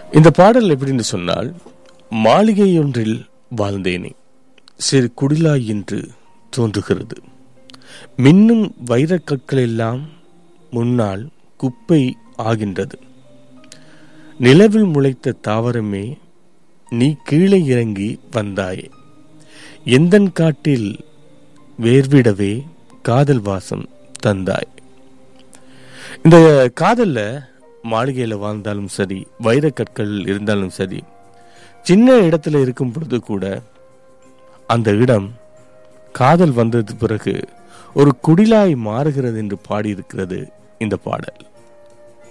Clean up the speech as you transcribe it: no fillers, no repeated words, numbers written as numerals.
இந்த பாடல் எப்படின்னு சொன்னால், மாளிகை ஒன்றில் வாழ்ந்தேனே, சிறு குடிலாய் என்று தோன்றுகிறது. மின்னும் வைரக்கற்கள் எல்லாம் முன்னால் குப்பை ஆகின்றது. நிலவில் முளைத்த தாவரமே, நீ கீழே இறங்கி வந்தாயே, எந்தன் காட்டில் வேர்விடவே காதல் வாசம் தந்தாய். இந்த காதல்ல மாளிகையில வாழ்ந்தாலும் சரி, வைரக்கற்கள் இருந்தாலும் சரி, சின்ன இடத்துல இருக்கும் பொழுது கூட அந்த இடம் காதல் வந்தது பிறகு ஒரு குடிலாய் மாறுகிறது என்று பாடியிருக்கிறது இந்த பாடல்.